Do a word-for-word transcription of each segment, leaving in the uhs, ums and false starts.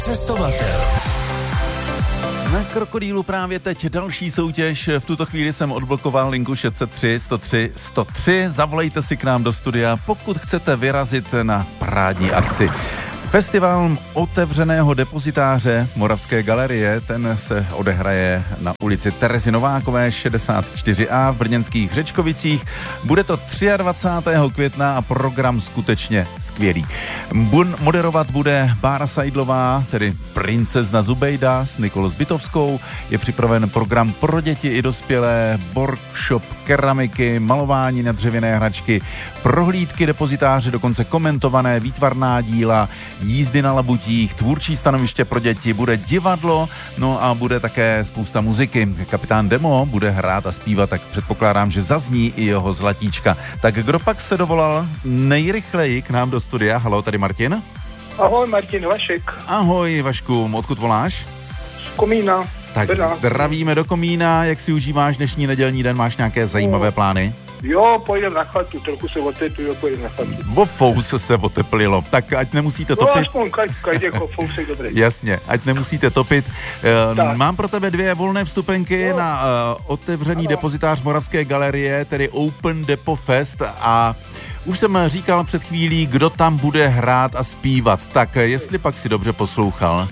Cestovatel. Na Krokodýlu právě teď další soutěž. V tuto chvíli jsem odblokoval linku šest set tři sto tři sto tři. Zavolejte si k nám do studia, pokud chcete vyrazit na parádní akci. Festival otevřeného depozitáře Moravské galerie, ten se odehraje na ulici Terezy Novákové šedesát čtyři A v brněnských Řečkovicích. Bude to dvacátého třetího května a program skutečně skvělý. Bun moderovat bude Bára Sajdlová, tedy princezna Zubejda s Nikolou Zbytovskou. Je připraven program pro děti i dospělé, workshop keramiky, malování na dřevěné hračky, prohlídky depozitáře, dokonce komentované výtvarná díla, jízdy na labutích, tvůrčí stanoviště pro děti, bude divadlo, no a bude také spousta muziky. Kapitán Demo bude hrát a zpívat, tak předpokládám, že zazní i jeho zlatíčka. Tak kdo pak se dovolal nejrychleji k nám do studia? Haló, tady Martin. Ahoj, Martin Vašek. Ahoj, Vašku, odkud voláš? Z Komína. Tak Brna. Zdravíme do Komína, jak si užíváš dnešní nedělní den, máš nějaké zajímavé no. plány? Jo, pojdem na chatu, trochu se oteplilo, pojdem na chatu. Vo fouse se oteplilo, tak ať nemusíte topit. No aspoň každý jako fouse dobrý. Jasně, ať nemusíte topit. Tak. Mám pro tebe dvě volné vstupenky no. na uh, otevřený ano. depozitář Moravské galerie, tedy Open Depo Fest, a už jsem říkal před chvílí, kdo tam bude hrát a zpívat, tak jestli pak si dobře poslouchal.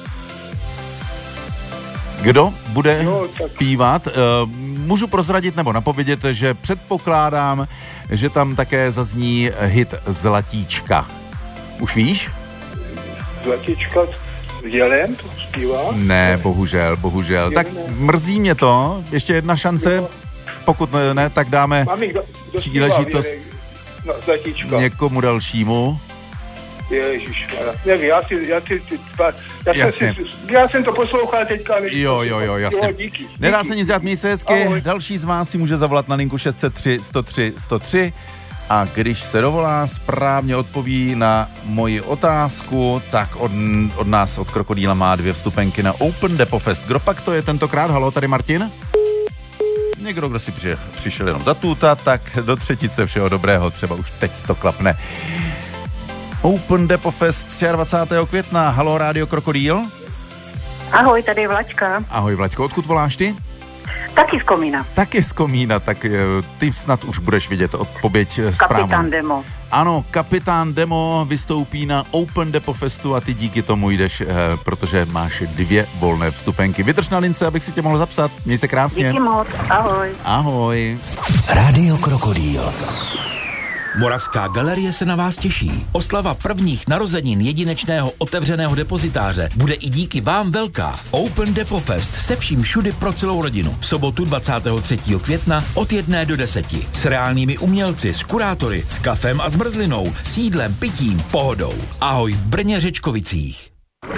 Kdo bude jo, zpívat? Můžu prozradit nebo napovědět, že předpokládám, že tam také zazní hit Zlatíčka. Už víš? Zlatíčka Jelen to zpívá? Ne, bohužel, bohužel. Tak mrzí mě to. Ještě jedna šance. Pokud ne, tak dáme příležitost někomu dalšímu. Ježišmarja, nevím, já si, já si, já, jsem si, já jsem to poslouchal teďka. Než jo, jo, jo, jasně. Jo, díky, díky. Nedá se nic dělat, měj se hezky. Ahoj. Další z vás si může zavolat na linku šest set tři sto tři sto tři a když se dovolá, správně odpoví na moji otázku, tak od, od nás, od Krokodýla, má dvě vstupenky na Open Depo Fest. Kdo pak to je tentokrát? Haló, tady Martin? Někdo, kdo si při, přišel jenom zatůtat, tak do třetice všeho dobrého, třeba už teď to klapne. Open Depo Fest dvacátého třetího května. Haló, Rádio Krokodýl. Ahoj, tady je Vlaďka. Ahoj, Vlaďko, odkud voláš ty? Taky z Komína. Taky z Komína, tak ty snad už budeš vidět odpověď správnou. Kapitán Demo. Ano, Kapitán Demo vystoupí na Open Depo Festu a ty díky tomu jdeš, protože máš dvě volné vstupenky. Vydrž na lince, abych si tě mohl zapsat. Měj se krásně. Díky moc, ahoj. Ahoj. Rádio Krokodýl. Moravská galerie se na vás těší. Oslava prvních narozenin jedinečného otevřeného depozitáře bude i díky vám velká. Open Depo Fest se vším všudy pro celou rodinu. V sobotu dvacátého třetího května od jedné do deseti. S reálnými umělci, s kurátory, s kafem a zmrzlinou, s jídlem, pitím, pohodou. Ahoj v Brně Řečkovicích.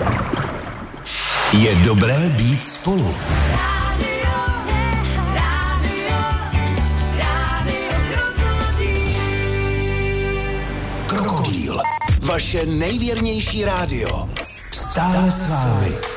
Je dobré být spolu. Krokodýl. Vaše nejvěrnější rádio. Stále s vámi.